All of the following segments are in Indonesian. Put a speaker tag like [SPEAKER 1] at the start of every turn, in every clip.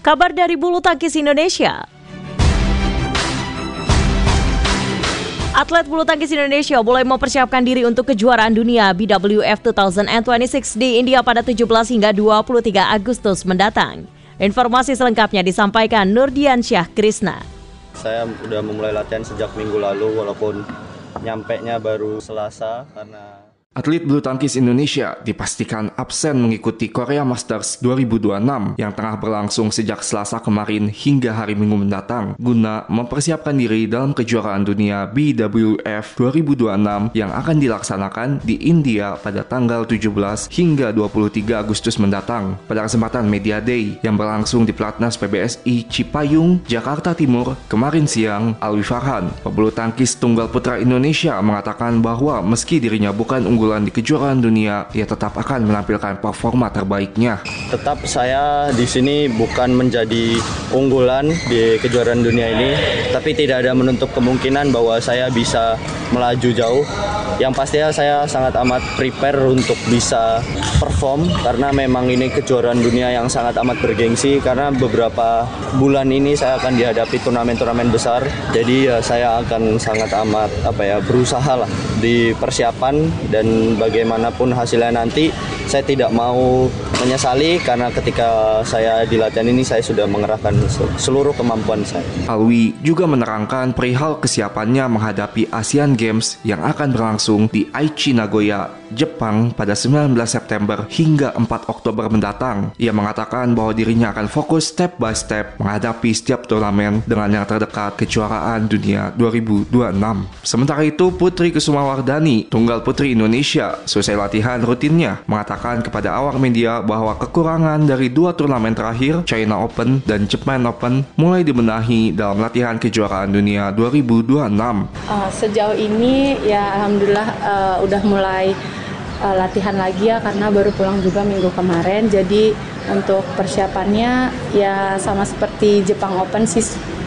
[SPEAKER 1] Kabar dari bulu tangkis Indonesia. Atlet bulu tangkis Indonesia mulai mempersiapkan diri untuk kejuaraan dunia BWF 2026 di India pada 17 hingga 23 Agustus mendatang. Informasi selengkapnya disampaikan Nurdiansyah Krisna.
[SPEAKER 2] Saya udah memulai latihan sejak minggu lalu walaupun nyampenya baru Selasa karena
[SPEAKER 3] Atlet bulu tangkis Indonesia dipastikan absen mengikuti Korea Masters 2026 yang tengah berlangsung sejak Selasa kemarin hingga hari Minggu mendatang guna mempersiapkan diri dalam kejuaraan dunia BWF 2026 yang akan dilaksanakan di India pada tanggal 17 hingga 23 Agustus mendatang. Pada kesempatan Media Day yang berlangsung di Platnas PBSI Cipayung, Jakarta Timur kemarin siang, Alwi Farhan, pebulu tangkis tunggal putra Indonesia, mengatakan bahwa meski dirinya bukan unggulan di kejuaraan dunia, ia tetap akan menampilkan performa terbaiknya.
[SPEAKER 2] Tetap saya di sini bukan menjadi unggulan di kejuaraan dunia ini, tapi tidak ada menutup kemungkinan bahwa saya bisa melaju jauh. Yang pastinya saya sangat amat prepare untuk bisa perform karena memang ini kejuaraan dunia yang sangat amat bergengsi karena beberapa bulan ini saya akan dihadapi turnamen-turnamen besar. Jadi ya saya akan sangat amat berusaha lah di persiapan, dan bagaimanapun hasilnya nanti saya tidak mau menyesali karena ketika saya di latihan ini saya sudah mengerahkan seluruh kemampuan saya.
[SPEAKER 3] Alwi juga menerangkan perihal kesiapannya menghadapi Asian Games yang akan berlangsung di Aichi, Nagoya, Jepang pada 19 September hingga 4 Oktober mendatang. Ia mengatakan bahwa dirinya akan fokus step by step menghadapi setiap turnamen dengan yang terdekat kejuaraan dunia 2026. Sementara itu, Putri Kusumawardhani, tunggal putri Indonesia, selesai latihan rutinnya, mengatakan kepada awak media bahwa kekurangan dari dua turnamen terakhir, China Open dan Japan Open, mulai dibenahi dalam latihan kejuaraan dunia 2026.
[SPEAKER 4] Sejauh ini ya alhamdulillah udah mulai latihan lagi ya karena baru pulang juga minggu kemarin. Jadi untuk persiapannya ya sama seperti Jepang Open sih,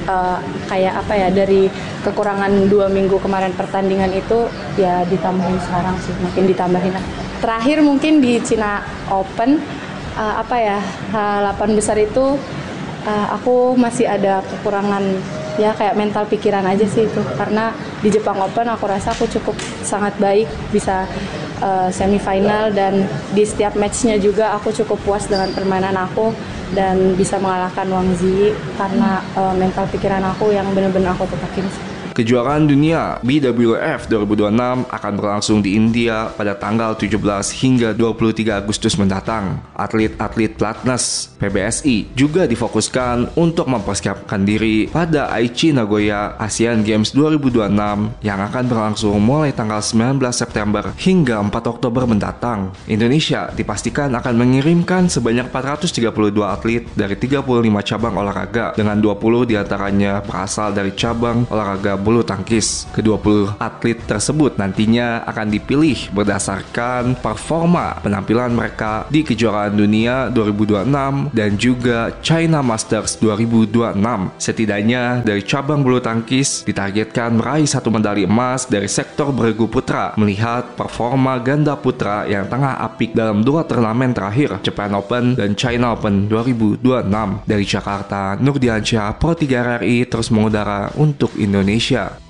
[SPEAKER 4] dari kekurangan 2 minggu kemarin pertandingan itu ya ditambahin sekarang sih, makin ditambahin. Terakhir mungkin di China Open 8 besar itu aku masih ada kekurangan ya kayak mental pikiran aja sih itu, karena di Jepang Open aku rasa aku cukup sangat baik bisa semifinal, dan di setiap matchnya juga aku cukup puas dengan permainan aku dan bisa mengalahkan Wang Zi karena mental pikiran aku yang benar-benar aku tetakin.
[SPEAKER 3] Kejuaraan dunia BWF 2026 akan berlangsung di India pada tanggal 17 hingga 23 Agustus mendatang. Atlet-atlet Platnas PBSI juga difokuskan untuk mempersiapkan diri pada Aichi, Nagoya Asian Games 2026 yang akan berlangsung mulai tanggal 19 September hingga 4 Oktober mendatang. Indonesia dipastikan akan mengirimkan sebanyak 432 atlet dari 35 cabang olahraga, dengan 20 diantaranya berasal dari cabang olahraga bulu tangkis. Ke-20 atlet tersebut nantinya akan dipilih berdasarkan performa penampilan mereka di kejuaraan dunia 2026 dan juga China Masters 2026. Setidaknya dari cabang bulu tangkis ditargetkan meraih 1 medali emas dari sektor beregu putra, melihat performa ganda putra yang tengah apik dalam 2 turnamen terakhir, Japan Open dan China Open 2026. Dari Jakarta, Nurdiansyah, Pro 3 RRI terus mengudara untuk Indonesia.